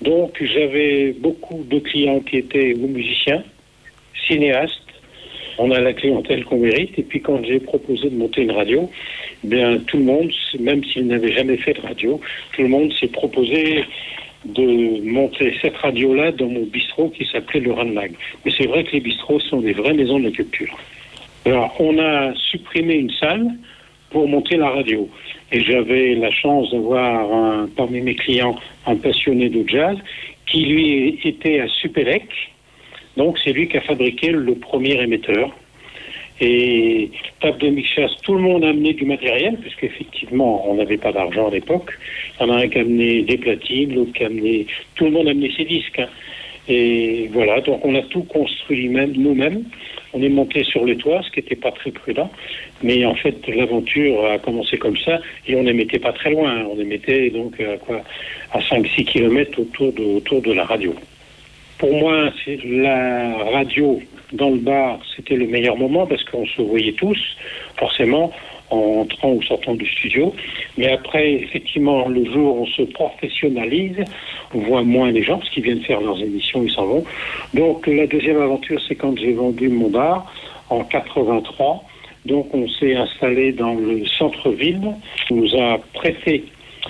Donc j'avais beaucoup de clients qui étaient ou musiciens, cinéastes. On a la clientèle qu'on mérite. Et puis quand j'ai proposé de monter une radio, bien tout le monde, même s'il n'avait jamais fait de radio, tout le monde s'est proposé de monter cette radio-là dans mon bistrot qui s'appelait le Ranlag. Mais c'est vrai que les bistrots sont des vraies maisons de la culture. Alors on a supprimé une salle pour monter la radio. Et j'avais la chance d'avoir parmi mes clients un passionné de jazz qui lui était à Supélec. Donc c'est lui qui a fabriqué le premier émetteur. Et table de mixage, tout le monde a amené du matériel, puisqu'effectivement on n'avait pas d'argent à l'époque. Il y en a un qui a amené des platines, l'autre qui a amené... Tout le monde a amené ses disques. Et voilà, donc on a tout construit nous-mêmes. On est monté sur les toits, ce qui n'était pas très prudent. Mais en fait, l'aventure a commencé comme ça, et on n'émettait pas très loin. On émettait donc à 5-6 km autour de la radio. Pour moi, c'est la radio dans le bar, c'était le meilleur moment parce qu'on se voyait tous, forcément, en entrant ou sortant du studio. Mais après, effectivement, le jour où on se professionnalise, on voit moins les gens parce qu'ils viennent faire leurs émissions, ils s'en vont. Donc la deuxième aventure, c'est quand j'ai vendu mon bar en 83. Donc on s'est installé dans le centre-ville. On nous a prêté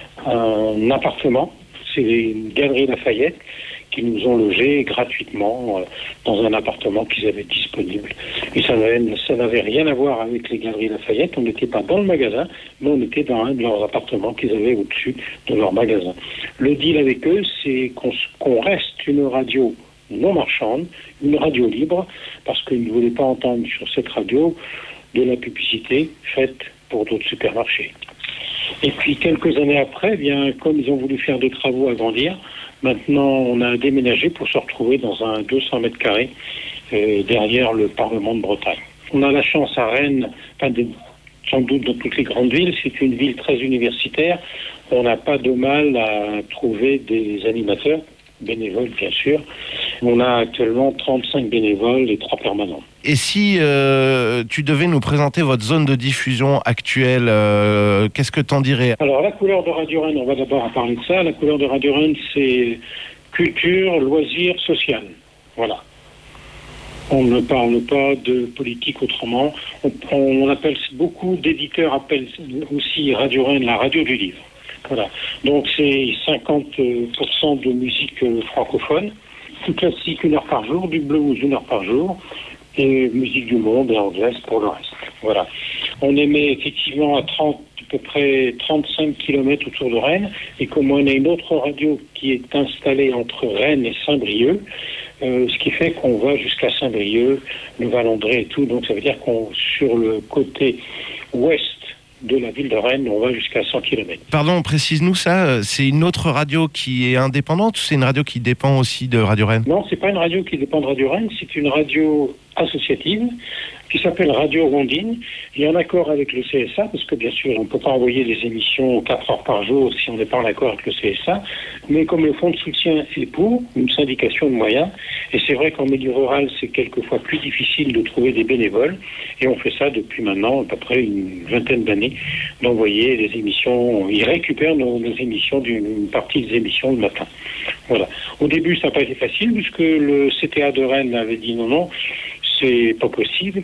un appartement. C'est une galerie Lafayette qui nous ont logés gratuitement dans un appartement qu'ils avaient disponible. Et ça n'avait rien à voir avec les Galeries Lafayette. On n'était pas dans le magasin, mais on était dans un de leurs appartements qu'ils avaient au-dessus de leur magasin. Le deal avec eux, c'est qu'on reste une radio non marchande, une radio libre, parce qu'ils ne voulaient pas entendre sur cette radio de la publicité faite pour d'autres supermarchés. Et puis quelques années après, bien comme ils ont voulu faire des travaux, agrandir, maintenant on a déménagé pour se retrouver dans un 200 mètres carrés derrière le Parlement de Bretagne. On a la chance à Rennes, sans doute dans toutes les grandes villes, c'est une ville très universitaire, on n'a pas de mal à trouver des animateurs, bénévoles bien sûr. On a actuellement 35 bénévoles et 3 permanents. Et si tu devais nous présenter votre zone de diffusion actuelle, qu'est-ce que t'en dirais ? Alors la couleur de Radio Rennes, on va d'abord parler de ça. La couleur de Radio Rennes, c'est culture, loisirs, social. Voilà. On ne parle pas de politique autrement. On appelle, beaucoup d'éditeurs appellent aussi Radio Rennes la radio du livre. Voilà. Donc c'est 50% de musique francophone, tout classique 1 heure par jour, du blues 1 heure par jour, et musique du monde et anglaise pour le reste. Voilà. On émet effectivement à peu près 35 km autour de Rennes, et comme on a une autre radio qui est installée entre Rennes et Saint-Brieuc, ce qui fait qu'on va jusqu'à Saint-Brieuc, le Val-André et tout, donc ça veut dire qu'on sur le côté ouest de la ville de Rennes, on va jusqu'à 100 km. Pardon, précise-nous ça, c'est une autre radio qui est indépendante ou c'est une radio qui dépend aussi de Radio Rennes ? Non, c'est pas une radio qui dépend de Radio Rennes, c'est une radio associative qui s'appelle Radio Rondine, et en accord avec le CSA, parce que bien sûr on ne peut pas envoyer des émissions 4 heures par jour si on n'est pas en accord avec le CSA, mais comme le fonds de soutien est pour, une syndication de moyens, et c'est vrai qu'en milieu rural c'est quelquefois plus difficile de trouver des bénévoles, et on fait ça depuis maintenant à peu près une vingtaine d'années, d'envoyer des émissions, ils récupèrent nos émissions, une partie des émissions le matin. Voilà. Au début ça n'a pas été facile, puisque le CTA de Rennes avait dit non, c'est pas possible,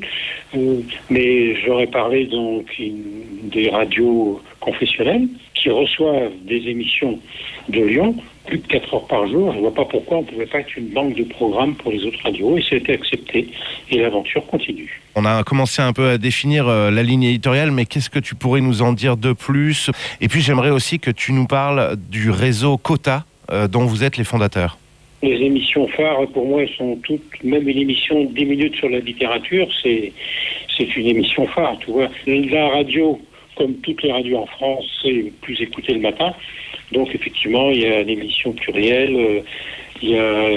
mais j'aurais parlé donc des radios confessionnelles qui reçoivent des émissions de Lyon, plus de 4 heures par jour. Je vois pas pourquoi on ne pouvait pas être une banque de programmes pour les autres radios, et ça a été accepté, et l'aventure continue. On a commencé un peu à définir la ligne éditoriale, mais qu'est-ce que tu pourrais nous en dire de plus ? Et puis j'aimerais aussi que tu nous parles du réseau Quota, dont vous êtes les fondateurs. Les émissions phares, pour moi, elles sont toutes, même une émission de 10 minutes sur la littérature, c'est une émission phare, tu vois. La radio, comme toutes les radios en France, c'est plus écoutée le matin. Donc, effectivement, il y a l'émission plurielle, il y a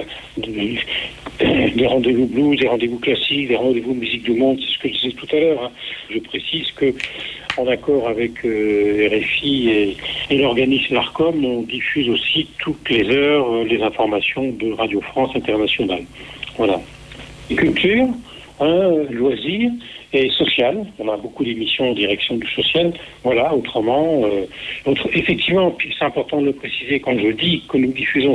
des rendez-vous blues, des rendez-vous classiques, des rendez-vous musique du monde, c'est ce que je disais tout à l'heure. Hein. Je précise que, en accord avec RFI et l'organisme l'ARCOM, on diffuse aussi toutes les heures les informations de Radio France Internationale. Voilà. Culture, loisirs et social. On a beaucoup d'émissions en direction du social. Voilà, autrement, effectivement, c'est important de le préciser quand je dis que nous diffusons